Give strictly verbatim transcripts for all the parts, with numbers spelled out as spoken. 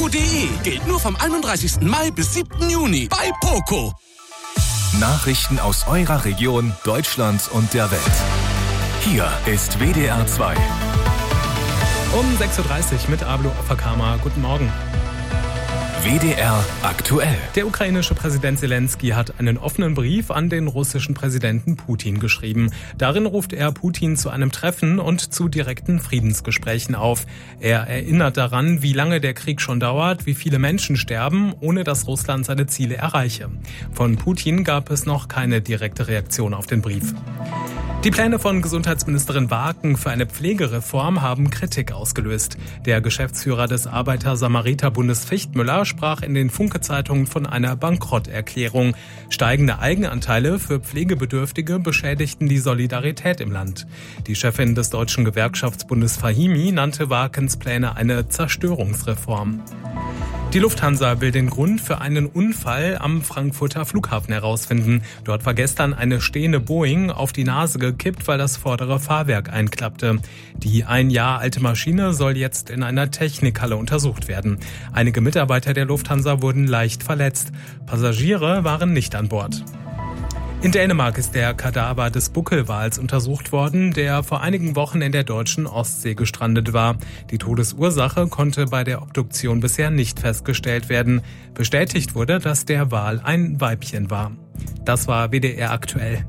poco punkt de. Gilt nur vom einunddreißigsten Mai bis siebten Juni bei Poco. Nachrichten aus eurer Region, Deutschland und der Welt. Hier ist W D R zwei. Um sechs Uhr dreißig mit Ablo Ofakama. Guten Morgen. W D R aktuell. Der ukrainische Präsident Zelensky hat einen offenen Brief an den russischen Präsidenten Putin geschrieben. Darin ruft er Putin zu einem Treffen und zu direkten Friedensgesprächen auf. Er erinnert daran, wie lange der Krieg schon dauert, wie viele Menschen sterben, ohne dass Russland seine Ziele erreiche. Von Putin gab es noch keine direkte Reaktion auf den Brief. Die Pläne von Gesundheitsministerin Waaken für eine Pflegereform haben Kritik ausgelöst. Der Geschäftsführer des Arbeiter-Samariter-Bundes Fichtmüller sprach in den Funke-Zeitungen von einer Bankrotterklärung. Steigende Eigenanteile für Pflegebedürftige beschädigten die Solidarität im Land. Die Chefin des Deutschen Gewerkschaftsbundes Fahimi nannte Waakens Pläne eine Zerstörungsreform. Die Lufthansa will den Grund für einen Unfall am Frankfurter Flughafen herausfinden. Dort war gestern eine stehende Boeing auf die Nase gekippt, weil das vordere Fahrwerk einklappte. Die ein Jahr alte Maschine soll jetzt in einer Technikhalle untersucht werden. Einige Mitarbeiter der Lufthansa wurden leicht verletzt. Passagiere waren nicht an Bord. In Dänemark ist der Kadaver des Buckelwals untersucht worden, der vor einigen Wochen in der deutschen Ostsee gestrandet war. Die Todesursache konnte bei der Obduktion bisher nicht festgestellt werden. Bestätigt wurde, dass der Wal ein Weibchen war. Das war W D R aktuell.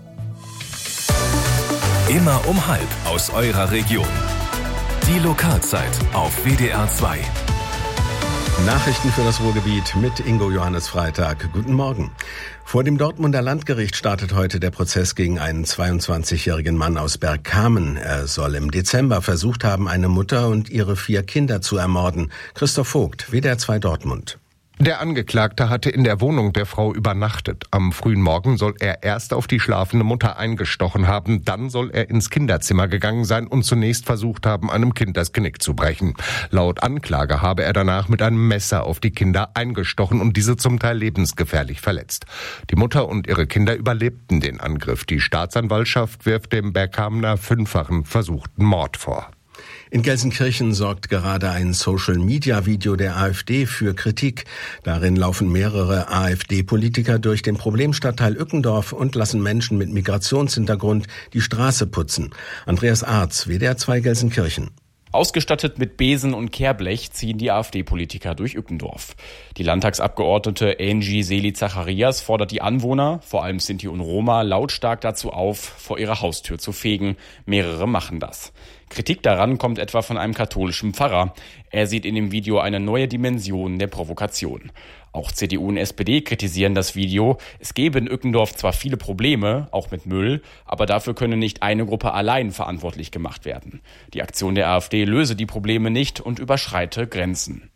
Immer um halb aus eurer Region. Die Lokalzeit auf W D R zwei. Nachrichten für das Ruhrgebiet mit Ingo Johannes Freitag. Guten Morgen. Vor dem Dortmunder Landgericht startet heute der Prozess gegen einen zweiundzwanzigjährigen Mann aus Bergkamen. Er soll im Dezember versucht haben, eine Mutter und ihre vier Kinder zu ermorden. Christoph Vogt, W D R zwei Dortmund. Der Angeklagte hatte in der Wohnung der Frau übernachtet. Am frühen Morgen soll er erst auf die schlafende Mutter eingestochen haben, dann soll er ins Kinderzimmer gegangen sein und zunächst versucht haben, einem Kind das Genick zu brechen. Laut Anklage habe er danach mit einem Messer auf die Kinder eingestochen und diese zum Teil lebensgefährlich verletzt. Die Mutter und ihre Kinder überlebten den Angriff. Die Staatsanwaltschaft wirft dem Bergkamener fünffachen versuchten Mord vor. In Gelsenkirchen sorgt gerade ein Social-Media-Video der AfD für Kritik. Darin laufen mehrere AfD-Politiker durch den Problemstadtteil Ückendorf und lassen Menschen mit Migrationshintergrund die Straße putzen. Andreas Arz, W D R zwei Gelsenkirchen. Ausgestattet mit Besen und Kehrblech ziehen die AfD-Politiker durch Ückendorf. Die Landtagsabgeordnete Angie Seli-Zacharias fordert die Anwohner, vor allem Sinti und Roma, lautstark dazu auf, vor ihrer Haustür zu fegen. Mehrere machen das. Kritik daran kommt etwa von einem katholischen Pfarrer. Er sieht in dem Video eine neue Dimension der Provokation. Auch C D U und S P D kritisieren das Video. Es gebe in Ückendorf zwar viele Probleme, auch mit Müll, aber dafür könne nicht eine Gruppe allein verantwortlich gemacht werden. Die Aktion der AfD löse die Probleme nicht und überschreite Grenzen.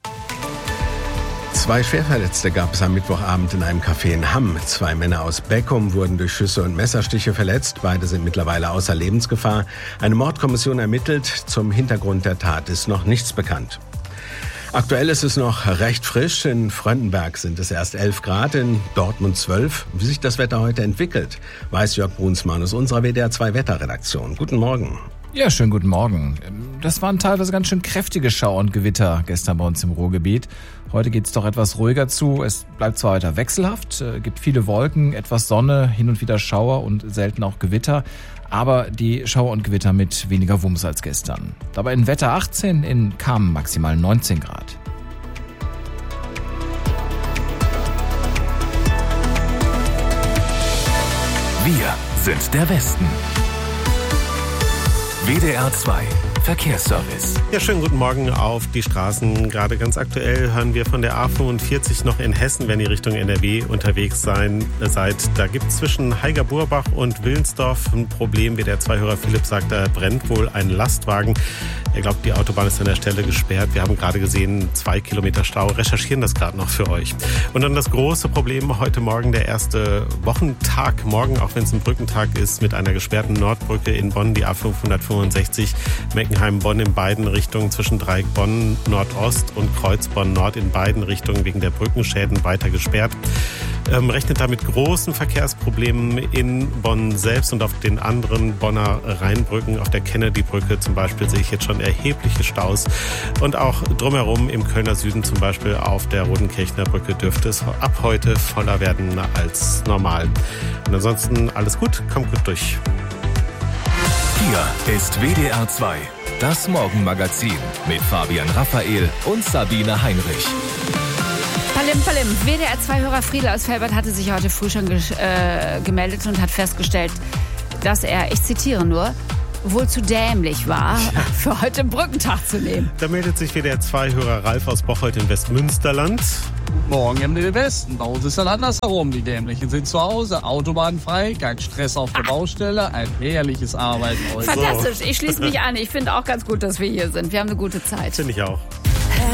Zwei Schwerverletzte gab es am Mittwochabend in einem Café in Hamm. Zwei Männer aus Beckum wurden durch Schüsse und Messerstiche verletzt. Beide sind mittlerweile außer Lebensgefahr. Eine Mordkommission ermittelt. Zum Hintergrund der Tat ist noch nichts bekannt. Aktuell ist es noch recht frisch. In Fröndenberg sind es erst elf Grad, in Dortmund zwölf. Wie sich das Wetter heute entwickelt, weiß Jörg Brunsmann aus unserer W D R zwei Wetterredaktion. Guten Morgen. Ja, schönen guten Morgen. Das waren teilweise ganz schön kräftige Schauer und Gewitter gestern bei uns im Ruhrgebiet. Heute geht's doch etwas ruhiger zu. Es bleibt zwar weiter wechselhaft, gibt viele Wolken, etwas Sonne, hin und wieder Schauer und selten auch Gewitter. Aber die Schauer und Gewitter mit weniger Wumms als gestern. Dabei in Wetter achtzehn, in Kamen maximal neunzehn Grad. Wir sind der Westen. W D R zwei Verkehrsservice. Ja, schönen guten Morgen auf die Straßen. Gerade ganz aktuell hören wir von der A fünfundvierzig noch in Hessen, wenn ihr Richtung N R W unterwegs sein, seid. Da gibt es zwischen Heiger-Burbach und Willensdorf ein Problem. Wie der Zweihörer Philipp sagt, da brennt wohl ein Lastwagen. Er glaubt, die Autobahn ist an der Stelle gesperrt. Wir haben gerade gesehen, zwei Kilometer Stau. Recherchieren das gerade noch für euch. Und dann das große Problem heute Morgen, der erste Wochentag morgen, auch wenn es ein Brückentag ist, mit einer gesperrten Nordbrücke in Bonn, die A fünfhundertfünfundsechzig Meckenheim Bockenheim-Bonn in beiden Richtungen zwischen Dreieck Bonn Nordost und Kreuz Bonn Nord in beiden Richtungen wegen der Brückenschäden weiter gesperrt. Ähm, rechnet damit großen Verkehrsproblemen in Bonn selbst und auf den anderen Bonner Rheinbrücken. Auf der Kennedy-Brücke zum Beispiel sehe ich jetzt schon erhebliche Staus. Und auch drumherum im Kölner Süden, zum Beispiel auf der Rodenkirchner Brücke, dürfte es ab heute voller werden als normal. Und ansonsten alles gut, kommt gut durch. Hier ist W D R zwei, das Morgenmagazin mit Fabian Raphael und Sabine Heinrich. Palim, palim. W D R zwei-Hörer Friedel aus Felbert hatte sich heute früh schon ge- äh, gemeldet und hat festgestellt, dass er, ich zitiere nur, wohl zu dämlich war, ja. für heute Brückentag zu nehmen. Da meldet sich W D R zwei-Hörer Ralf aus Bocholt in Westmünsterland. Morgen im Westen. Bei uns ist dann andersherum. Die Dämlichen sind zu Hause, autobahnfrei, kein Stress auf der Baustelle, ein herrliches Arbeiten heute. Fantastisch, ich schließe mich an. Ich finde auch ganz gut, dass wir hier sind. Wir haben eine gute Zeit. Finde ich auch.